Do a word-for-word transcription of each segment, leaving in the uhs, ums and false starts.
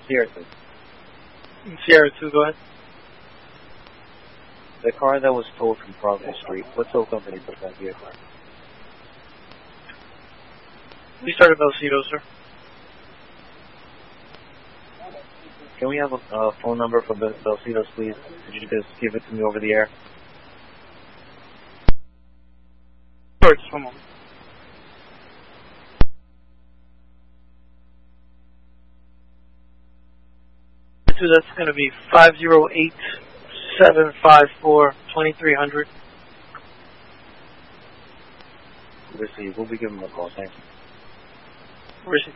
Sierra two. Sierra two, go ahead. The car that was towed from Progress Street, what tow company put that vehicle? We started Velcito, sir. Can we have a uh, phone number for Velcitos, please? Could you just give it to me over the air? Sure, just one moment. That's going to be five zero eight, seven five four, two three zero zero. Receive. We'll be giving them a call. Thank you. Receive.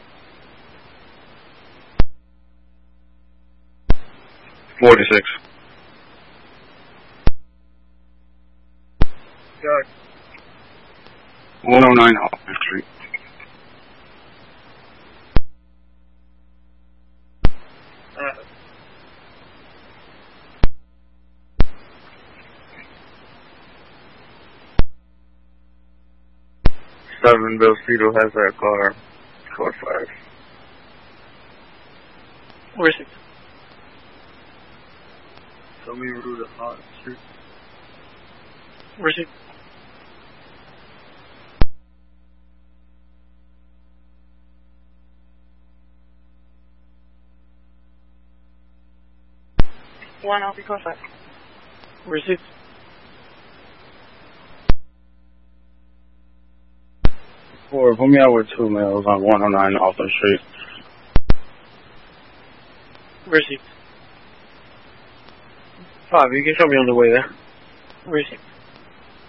forty-six. Got it. one oh nine Hoffman Street. Uh, Seven Velcito has that car. Car five. Receive. Tell me route to Hoffman Street. Receive. One, I'll be close back. Receive. Four, put me out with two males on one oh nine Hoffman Street. Receive. Five, you can show me on the way there. Receive.